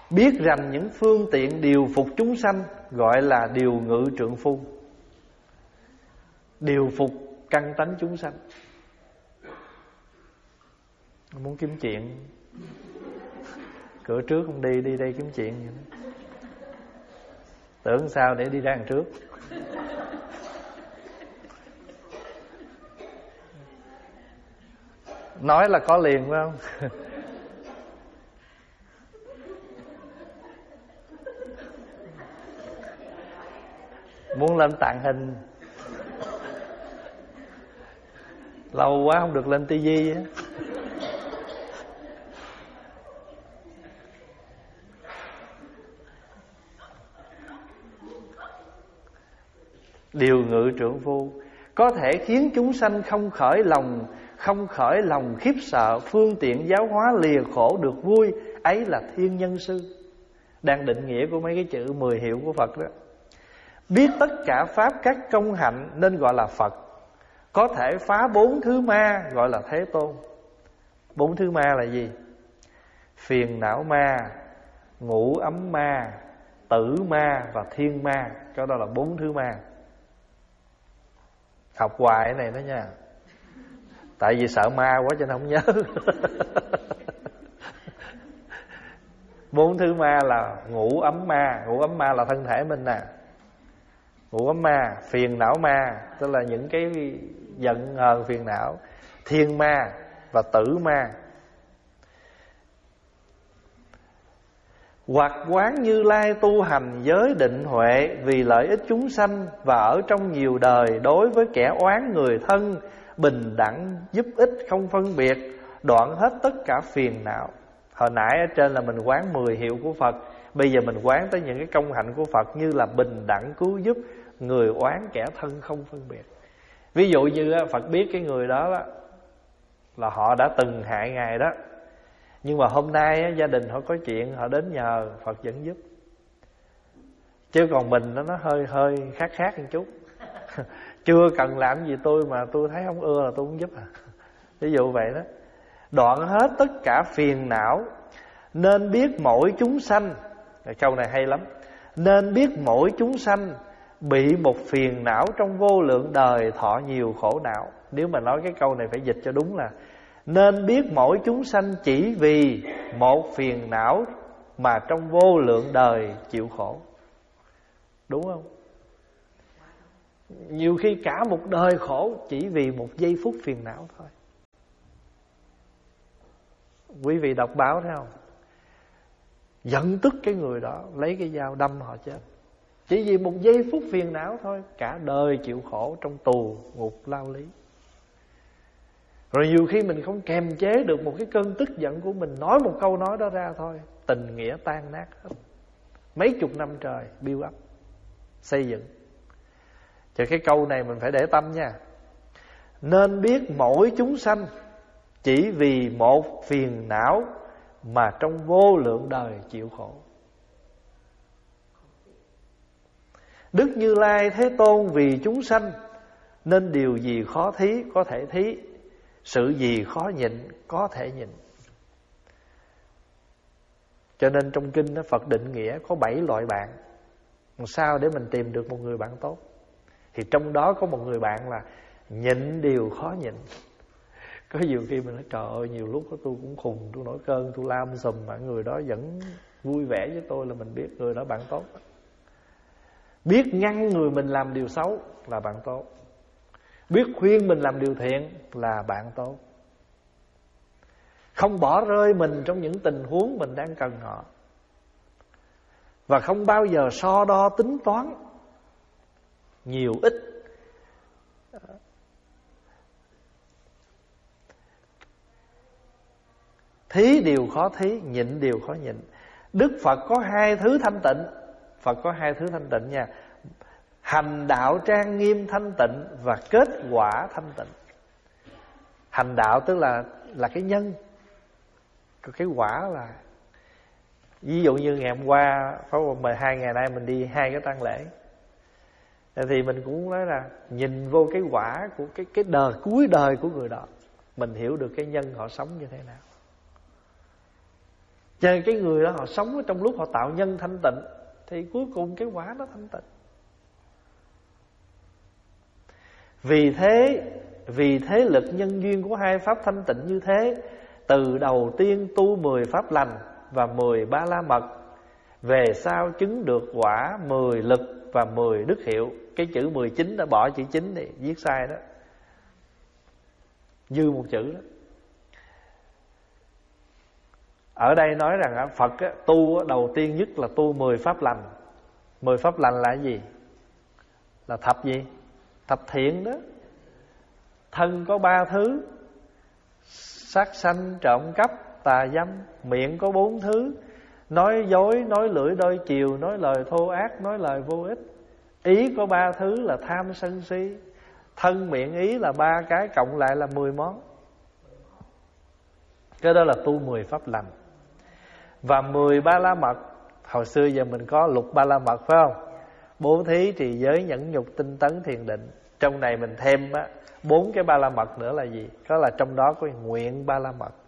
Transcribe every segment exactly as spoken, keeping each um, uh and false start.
biết rành những phương tiện điều phục chúng sanh, gọi là điều ngự trượng phu. Điều phục căn tánh chúng sanh. Muốn kiếm chuyện, cửa trước không đi, đi đây kiếm chuyện vậy đó. Tưởng sao để đi ra đằng trước. Nói là có liền phải không? Muốn lên tàng hình, lâu quá không được lên tivi á. Điều ngự trượng phu có thể khiến chúng sanh không khởi lòng Không khởi lòng khiếp sợ, phương tiện giáo hóa lìa khổ được vui, ấy là thiên nhân sư. Đang định nghĩa của mấy cái chữ mười hiệu của Phật đó. Biết tất cả pháp các công hạnh nên gọi là Phật. Có thể phá bốn thứ ma gọi là Thế Tôn. Bốn thứ ma là gì? Phiền não ma, ngũ ấm ma, tử ma và thiên ma. Cái đó là bốn thứ ma. Học hoài cái này đó nha. Tại vì sợ ma quá cho nên không nhớ. Bốn thứ ma là ngũ ấm ma. Ngũ ấm ma là thân thể mình nè. Ngũ ấm ma, phiền não ma, tức là những cái giận hờn phiền não. Thiên ma và tử ma. Hoặc quán Như Lai tu hành giới định huệ, vì lợi ích chúng sanh và ở trong nhiều đời, đối với kẻ oán người thân bình đẳng giúp ích không phân biệt, đoạn hết tất cả phiền não. Hồi nãy ở trên là mình quán mười hiệu của Phật, bây giờ mình quán tới những cái công hạnh của Phật, như là bình đẳng cứu giúp người oán kẻ thân không phân biệt. Ví dụ như Phật biết cái người đó, đó là họ đã từng hại Ngài đó, nhưng mà hôm nay gia đình họ có chuyện, họ đến nhờ Phật vẫn giúp. Chứ còn mình nó hơi hơi khác khác một chút. Chưa cần làm gì tôi mà tôi thấy không ưa là tôi không giúp à. Ví dụ vậy đó. Đoạn hết tất cả phiền não, nên biết mỗi chúng sanh. Câu này hay lắm. Nên biết mỗi chúng sanh bị một phiền não trong vô lượng đời thọ nhiều khổ não. Nếu mà nói cái câu này phải dịch cho đúng là nên biết mỗi chúng sanh chỉ vì một phiền não mà trong vô lượng đời chịu khổ. Đúng không? Nhiều khi cả một đời khổ chỉ vì một giây phút phiền não thôi. Quý vị đọc báo thấy không? Giận tức cái người đó, lấy cái dao đâm họ chết. Chỉ vì một giây phút phiền não thôi, cả đời chịu khổ trong tù ngục lao lý. Rồi nhiều khi mình không kềm chế được một cái cơn tức giận của mình, nói một câu nói đó ra thôi, tình nghĩa tan nát hết. Mấy chục năm trời build up, xây dựng. Thì cái câu này mình phải để tâm nha. Nên biết mỗi chúng sanh chỉ vì một phiền não mà trong vô lượng đời chịu khổ. Đức Như Lai Thế Tôn vì chúng sanh, nên điều gì khó thí có thể thí, sự gì khó nhịn có thể nhịn. Cho nên trong kinh đó, Phật định nghĩa có bảy loại bạn. Làm sao để mình tìm được một người bạn tốt? Thì trong đó có một người bạn là nhịn điều khó nhịn. Có nhiều khi mình nói trời ơi, nhiều lúc tôi cũng khùng, tôi nổi cơn, tôi lam sùm, mà người đó vẫn vui vẻ với tôi, là mình biết người đó bạn tốt. Biết ngăn người mình làm điều xấu là bạn tốt. Biết khuyên mình làm điều thiện là bạn tốt. Không bỏ rơi mình trong những tình huống mình đang cần họ. Và không bao giờ so đo tính toán nhiều ít. Thí điều khó thí, nhịn điều khó nhịn. Đức Phật có hai thứ thanh tịnh. Phật có hai thứ thanh tịnh nha. Hành đạo trang nghiêm thanh tịnh và kết quả thanh tịnh. Hành đạo tức là là cái nhân, còn cái quả là, ví dụ như ngày hôm qua, mười hai ngày nay mình đi hai cái tang lễ, thì mình cũng nói là nhìn vô cái quả của cái cái đời cuối đời của người đó, mình hiểu được cái nhân họ sống như thế nào. Cho nên cái người đó họ sống ở trong lúc họ tạo nhân thanh tịnh, thì cuối cùng cái quả nó thanh tịnh. Vì thế Vì thế lực nhân duyên của hai pháp thanh tịnh như thế, từ đầu tiên tu mười pháp lành và mười ba la mật, về sau chứng được quả mười lực và mười đức hiệu. Cái chữ mười chín đã bỏ chữ chín đi, viết sai đó, dư một chữ đó. Ở đây nói rằng Phật tu đầu tiên nhất là tu mười pháp lành. Mười pháp lành là cái gì? Là thập gì? Thập thiện đó. Thân có ba thứ: sát sanh, trộm cắp, tà dâm. Miệng có bốn thứ: nói dối, nói lưỡi đôi chiều, nói lời thô ác, nói lời vô ích. Ý có ba thứ là tham sân si. Thân miệng ý là ba cái, cộng lại là mười món. Cái đó là tu mười pháp lành. Và mười ba la mật. Hồi xưa giờ mình có lục ba la mật phải không? Bố thí, trì giới, nhẫn nhục, tinh tấn, thiền định. Trong này mình thêm á bốn cái ba la mật nữa là gì? Đó là trong đó có nguyện ba la mật.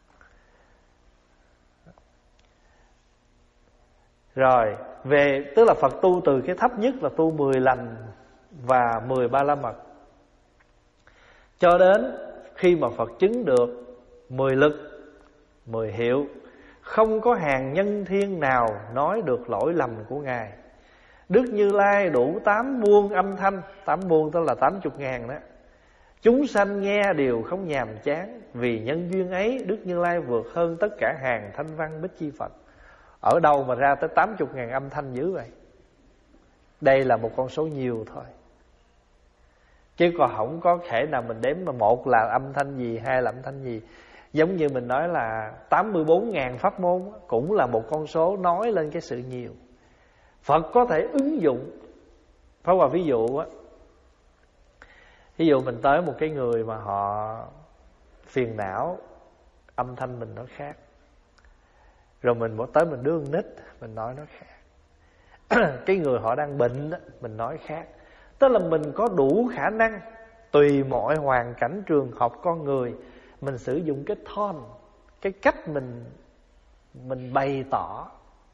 Rồi về tức là Phật tu từ cái thấp nhất là tu mười lành và mười ba la mật, cho đến khi mà Phật chứng được mười lực, mười hiệu, không có hàng nhân thiên nào nói được lỗi lầm của Ngài. Đức Như Lai đủ tám muôn âm thanh. Tám muôn tức là tám chục ngàn đó. Chúng sanh nghe đều không nhàm chán. Vì nhân duyên ấy, Đức Như Lai vượt hơn tất cả hàng thanh văn bích chi Phật. Ở đâu mà ra tới tám chục ngàn âm thanh dữ vậy? Đây là một con số nhiều thôi, chứ còn không có thể nào mình đếm mà một là âm thanh gì, hai là âm thanh gì. Giống như mình nói là tám mươi bốn ngàn pháp môn, cũng là một con số nói lên cái sự nhiều. Phật có thể ứng dụng. Phải qua ví dụ á, ví dụ mình tới một cái người mà họ phiền não, âm thanh mình nó khác. Rồi mình tới mình đưa con nít, mình nói nó khác. Cái người họ đang bệnh, mình nói khác. Tức là mình có đủ khả năng tùy mọi hoàn cảnh trường học con người, mình sử dụng cái tone, cái cách mình mình bày tỏ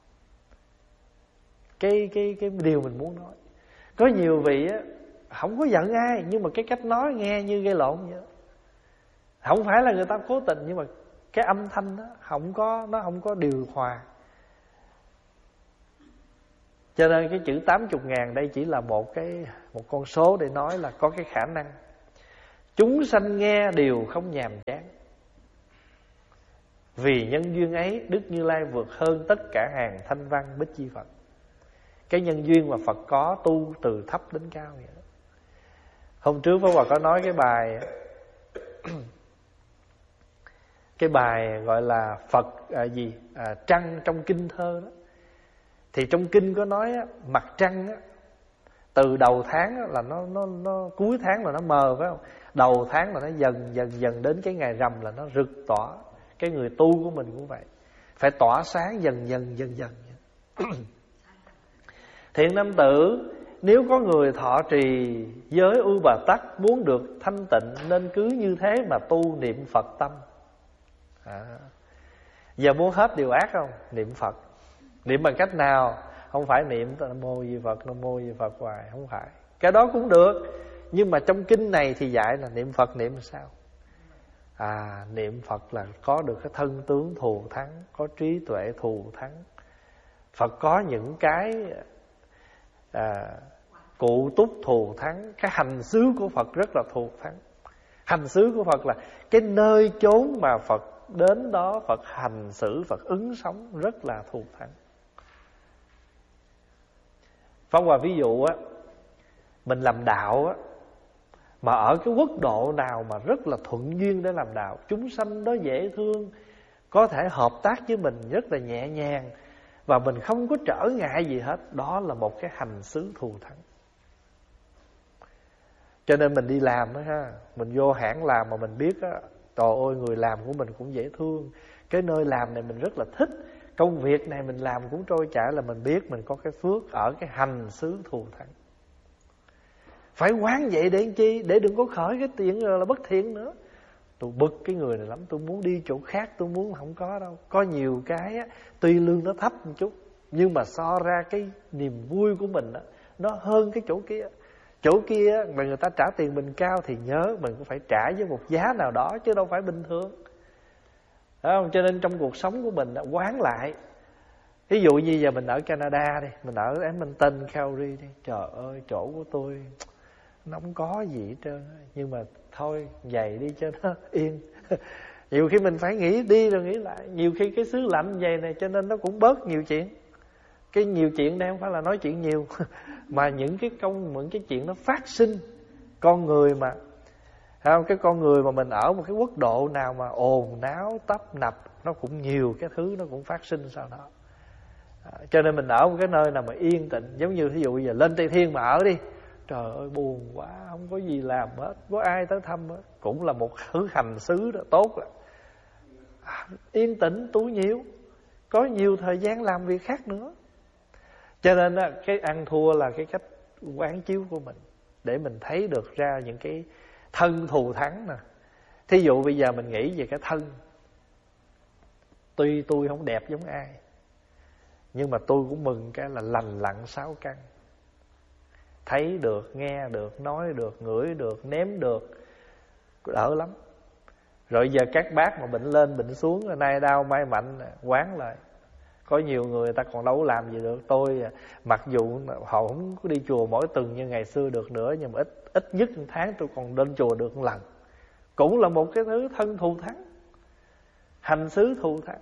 cái cái cái điều mình muốn nói. Có nhiều vị á không có giận ai, nhưng mà cái cách nói nghe như gây lộn vậy. Không phải là người ta cố tình, nhưng mà cái âm thanh đó không có, nó không có điều hòa. Cho nên cái chữ tám chục ngàn đây chỉ là một cái một con số để nói là có cái khả năng. Chúng sanh nghe đều không nhàm chán. Vì nhân duyên ấy, Đức Như Lai vượt hơn tất cả hàng thanh văn bích chi Phật. Cái nhân duyên mà Phật có tu từ thấp đến cao vậy đó. Hôm trước Pháp Hòa có nói cái bài cái bài gọi là Phật à, gì à, trăng trong kinh thơ đó. Thì trong kinh có nói á, mặt trăng á, từ đầu tháng á, là nó nó nó cuối tháng là nó mờ phải không? Đầu tháng là nó dần dần dần đến cái ngày rằm là nó rực tỏa. Cái người tu của mình cũng vậy, phải tỏa sáng dần dần dần dần. Thiện nam tử, nếu có người thọ trì giới U Bà Tắc, muốn được thanh tịnh nên cứ như thế mà tu niệm Phật tâm. À. Giờ muốn hết điều ác không? Niệm Phật. Niệm bằng cách nào? Không phải niệm Nam Mô Di Phật, Nam Mô Di Phật hoài, không phải. Cái đó cũng được, nhưng mà trong kinh này thì dạy là niệm Phật niệm sao? À, niệm Phật là có được cái thân tướng thù thắng, có trí tuệ thù thắng. Phật có những cái à, cụ túc thù thắng. Cái hành xứ của Phật rất là thù thắng. Hành xứ của Phật là cái nơi chốn mà Phật đến đó, Phật hành xử, Phật ứng sống rất là thù thắng. Pháp Hòa ví dụ á, mình làm đạo á, mà ở cái quốc độ nào mà rất là thuận duyên để làm đạo, chúng sanh đó dễ thương, có thể hợp tác với mình rất là nhẹ nhàng, và mình không có trở ngại gì hết, đó là một cái hành xứ thù thắng. Cho nên mình đi làm đó ha, mình vô hãng làm mà mình biết á, trời ơi người làm của mình cũng dễ thương, cái nơi làm này mình rất là thích, công việc này mình làm cũng trôi chảy, là mình biết mình có cái phước ở cái hành xứ thù thắng. Phải quán vậy để làm chi? Để đừng có khởi cái chuyện là bất thiện nữa. tôi bực cái người này lắm, tôi muốn đi chỗ khác, tôi muốn không có đâu. Có nhiều cái á, tuy lương nó thấp một chút, nhưng mà so ra cái niềm vui của mình á, nó hơn cái chỗ kia. Chỗ kia mà người ta trả tiền mình cao thì nhớ mình cũng phải trả với một giá nào đó, chứ đâu phải bình thường. Đúng không? Cho nên trong cuộc sống của mình á, quán lại. Ví dụ như giờ mình ở Canada đi, mình ở Edmonton, Calgary đi. Trời ơi, chỗ của tôi nó không có gì hết trơn. Nhưng mà thôi, vậy đi cho nó yên. Nhiều khi mình phải nghĩ đi rồi nghĩ lại. Nhiều khi cái xứ lạnh vậy này cho nên nó cũng bớt nhiều chuyện. Cái nhiều chuyện đây không phải là nói chuyện nhiều, mà những cái công, những cái chuyện nó phát sinh. Con người mà, không, cái con người mà mình ở một cái quốc độ nào mà ồn náo tấp nập, nó cũng nhiều cái thứ nó cũng phát sinh sau đó. À, cho nên mình ở một cái nơi nào mà yên tĩnh, giống như ví dụ bây giờ lên Tây Thiên mà ở đi, trời ơi buồn quá, không có gì làm hết, có ai tới thăm hết, cũng là một thứ hành xứ đó, tốt rồi. À, yên tĩnh tú nhiêu, có nhiều thời gian làm việc khác nữa. Cho nên á, cái ăn thua là cái cách quán chiếu của mình, để mình thấy được ra những cái thân thù thắng nè. Thí dụ bây giờ mình nghĩ về cái thân, tuy tôi không đẹp giống ai, nhưng mà tôi cũng mừng cái là lành lặn sáu căn. Thấy được, nghe được, nói được, ngửi được, nếm được, đỡ lắm. Rồi giờ các bác mà bệnh lên bệnh xuống, nay đau mai mạnh, quán lại. Có nhiều người ta còn đâu làm gì được. Tôi mặc dù họ không có đi chùa mỗi tuần như ngày xưa được nữa, nhưng mà ít ít nhất một tháng tôi còn lên chùa được một lần. Cũng là một cái thứ thân thù thắng, hành xứ thù thắng.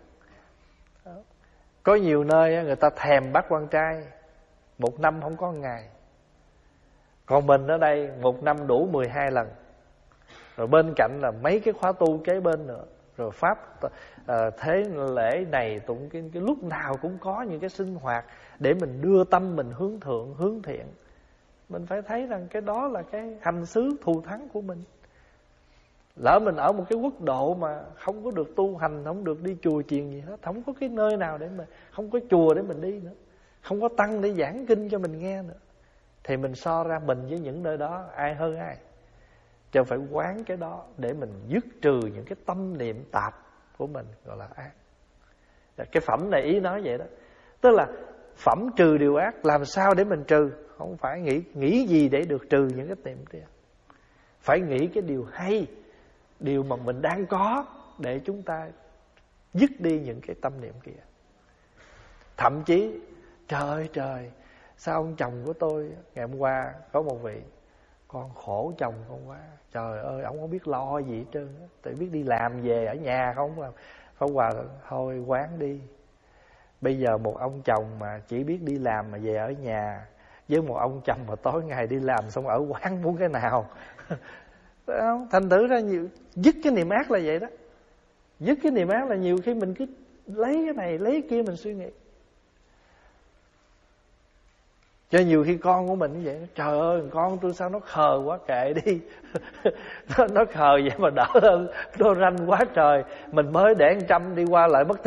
Có nhiều nơi người ta thèm bác quan trai, một năm không có ngày. Còn mình ở đây một năm đủ mười hai lần. Rồi bên cạnh là mấy cái khóa tu kế bên nữa. Rồi pháp à, thế lễ này tụng cái, cái lúc nào cũng có những cái sinh hoạt để mình đưa tâm mình hướng thượng, hướng thiện. Mình phải thấy rằng cái đó là cái hành xứ thù thắng của mình. Lỡ mình ở một cái quốc độ mà không có được tu hành, không được đi chùa chiền gì hết, không có cái nơi nào để mà, không có chùa để mình đi nữa, không có tăng để giảng kinh cho mình nghe nữa, thì mình so ra mình với những nơi đó ai hơn ai. Cho phải quán cái đó để mình dứt trừ những cái tâm niệm tạp của mình, gọi là ác. Cái phẩm này ý nói vậy đó. Tức là phẩm trừ điều ác, làm sao để mình trừ? Không phải nghĩ nghĩ gì để được trừ những cái niệm kia. Phải nghĩ cái điều hay, điều mà mình đang có, để chúng ta dứt đi những cái tâm niệm kia. Thậm chí, trời ơi trời, sao ông chồng của tôi ngày hôm qua có một vị, con khổ chồng con quá. Trời ơi, ông không biết lo gì hết trơn, tự biết đi làm về ở nhà không làm. Pháp Hòa thôi quán đi. Bây giờ một ông chồng mà chỉ biết đi làm mà về ở nhà, với một ông chồng mà tối ngày đi làm xong ở quán, muốn cái nào? Thành thử ra nhiều, dứt cái niệm ác là vậy đó. Dứt cái niệm ác là nhiều khi mình cứ lấy cái này lấy cái kia mình suy nghĩ. Cho nhiều khi con của mình như vậy, trời ơi con tôi sao nó khờ quá, kệ đi. nó, nó khờ vậy mà đỡ hơn, nó ranh quá trời. Mình mới để một trăm đi qua lại mất